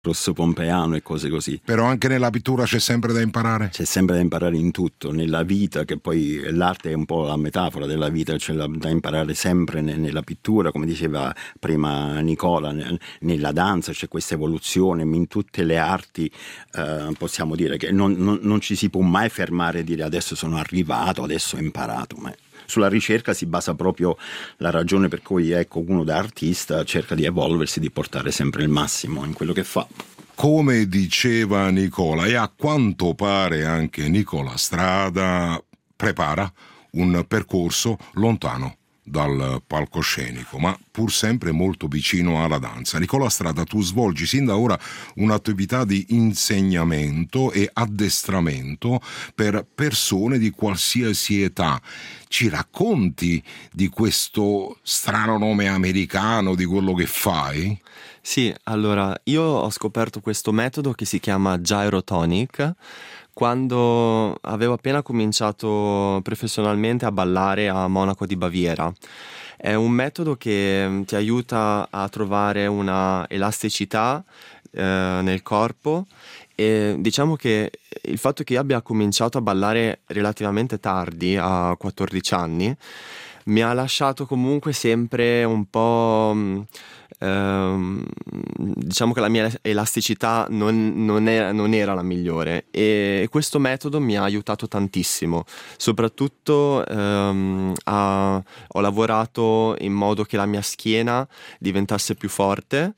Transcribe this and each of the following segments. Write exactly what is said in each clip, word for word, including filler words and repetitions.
rosso pompeiano e cose così. Però anche nella pittura c'è sempre da imparare? C'è sempre da imparare in tutto, nella vita, che poi l'arte è un po' la metafora della vita, c'è da imparare sempre nella pittura, come diceva prima Nicola, nella danza c'è questa evoluzione, in tutte le arti eh, possiamo dire che non, non, non ci si può mai fermare e dire adesso sono arrivato, adesso ho imparato, ma sulla ricerca si basa proprio la ragione per cui, ecco, uno da artista cerca di evolversi, di portare sempre il massimo in quello che fa. Come diceva Nicola, e a quanto pare anche Nicola Strada prepara un percorso lontano dal palcoscenico, ma pur sempre molto vicino alla danza. Nicola Strada, tu svolgi sin da ora un'attività di insegnamento e addestramento per persone di qualsiasi età. Ci racconti di questo strano nome americano, di quello che fai? Sì, allora, io ho scoperto questo metodo che si chiama Gyrotonic quando avevo appena cominciato professionalmente a ballare a Monaco di Baviera. È un metodo che ti aiuta a trovare una elasticità eh, nel corpo, e diciamo che il fatto che io abbia cominciato a ballare relativamente tardi, a quattordici anni, mi ha lasciato comunque sempre un po'... Ehm, diciamo che la mia elasticità non, non, era, non era la migliore, e questo metodo mi ha aiutato tantissimo. Soprattutto ehm, a, ho lavorato in modo che la mia schiena diventasse più forte,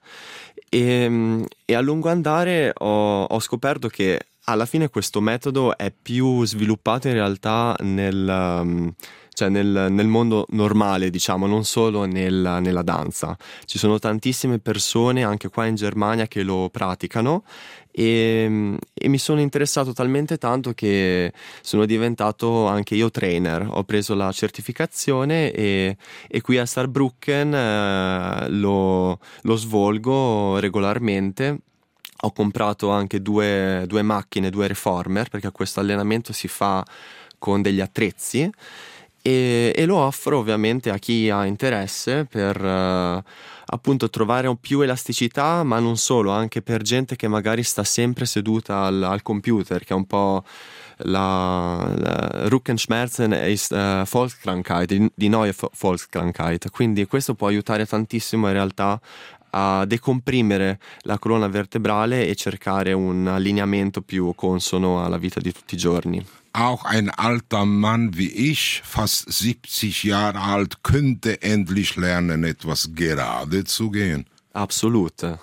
e, e a lungo andare ho, ho scoperto che alla fine questo metodo è più sviluppato in realtà nel... Um, cioè nel, nel mondo normale, diciamo, non solo nel, nella danza. Ci sono tantissime persone anche qua in Germania che lo praticano, e, e mi sono interessato talmente tanto che sono diventato anche io trainer. Ho preso la certificazione e, e qui a Saarbrücken eh, lo, lo svolgo regolarmente. Ho comprato anche due, due macchine, due reformer, perché questo allenamento si fa con degli attrezzi, e, e lo offro ovviamente a chi ha interesse per uh, appunto trovare più elasticità, ma non solo, anche per gente che magari sta sempre seduta al, al computer, che è un po' la, la Rückenschmerzen ist uh, Volkskrankheit, die, die neue Volkskrankheit, quindi questo può aiutare tantissimo in realtà a decomprimere la colonna vertebrale e cercare un allineamento più consono alla vita di tutti i giorni. Auch ein alter Mann wie ich, fast siebzig Jahre alt, könnte endlich lernen, etwas gerade zu gehen. Absolut.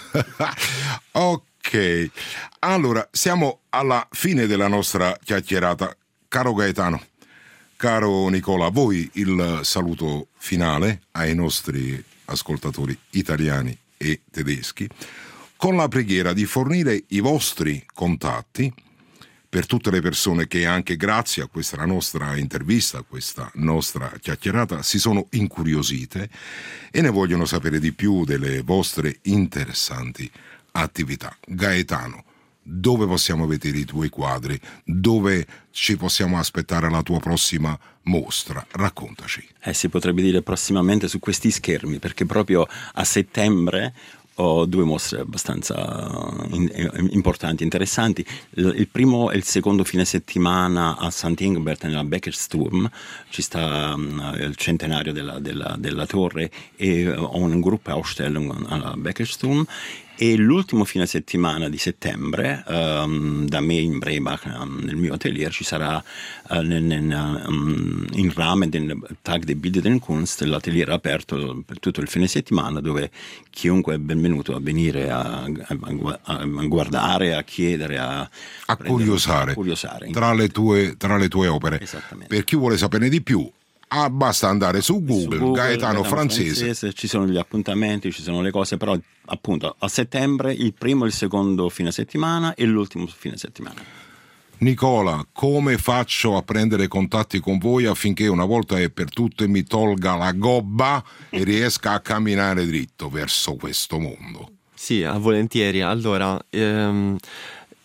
Ok, allora siamo alla fine della nostra chiacchierata. Caro Gaetano, caro Nicola, a voi il saluto finale ai nostri ascoltatori italiani e tedeschi, con la preghiera di fornire i vostri contatti per tutte le persone che anche grazie a questa nostra intervista, a questa nostra chiacchierata, si sono incuriosite e ne vogliono sapere di più delle vostre interessanti attività. Gaetano, dove possiamo vedere i tuoi quadri? Dove ci possiamo aspettare la tua prossima mostra? Raccontaci. Eh, si potrebbe dire prossimamente su questi schermi, perché proprio a settembre ho due mostre abbastanza in, importanti, interessanti. Il, il primo e il secondo fine settimana a Sant'Ingbert nella Beckersturm, ci sta um, il centenario della, della, della torre, e ho un gruppo Ausstellung alla Beckersturm. E l'ultimo fine settimana di settembre um, da me in Breibach, um, nel mio atelier, ci sarà uh, nel, nel, um, in Rahmen del Tag der Bildenden Kunst, l'atelier aperto per tutto il fine settimana, dove chiunque è benvenuto a venire a, a, a guardare, a chiedere, a, a curiosare, curiosare tra, le tue, tra le tue opere. Per chi vuole saperne di più, ah, basta andare su Google, su Google Gaetano, Gaetano francese. francese, ci sono gli appuntamenti, ci sono le cose, però appunto a settembre il primo e il secondo fine settimana e l'ultimo fine settimana. Nicola, come faccio a prendere contatti con voi affinché una volta e per tutte mi tolga la gobba e riesca a camminare dritto verso questo mondo? Sì, volentieri. Allora, ehm,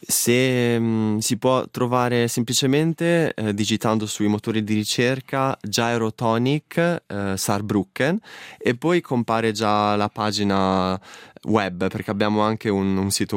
Se mh, si può trovare semplicemente eh, digitando sui motori di ricerca Gyrotonic eh, Saarbrücken, e poi compare già la pagina web, perché abbiamo anche un, un sito